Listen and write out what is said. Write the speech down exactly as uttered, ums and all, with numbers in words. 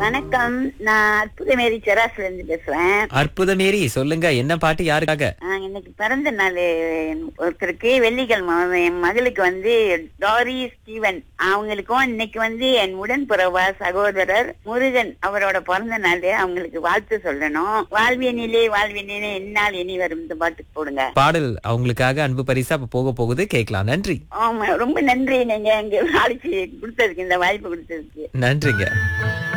வணக்கம். நான் அற்புதமேரி செராஸ்ல இருந்து பேசுறேன். அற்புதமேரி, சொல்லுங்க என்ன பாட்டு யாருக்காக? ஆஹ் இன்னைக்கு பிறந்த நாள் ஒருத்தருக்கு, வெள்ளிக்கிழமை. என் மகளுக்கு வந்து டாரி ஸ்டீவன் அவங்களுக்கும், இன்னைக்கு வந்து என் உடன்பிறவா சகோதரர் முருகன் அவரோட பிறந்த நாள். அவங்களுக்கு வாழ்த்து சொல்லணும். வாழ்வியனிலே வாழ்வியனிலே என்னால் இனி வரும் இந்த பாட்டுக்கு போடுங்க. பாடல் அவங்களுக்காக அன்பு பரிசா இப்ப போக போகுது, கேட்கலாம். நன்றி. ஆமா, ரொம்ப நன்றி. நீங்க இங்க அழைச்சி கொடுத்ததுக்கு, இந்த வாய்ப்பு கொடுத்ததுக்கு நன்றிங்க.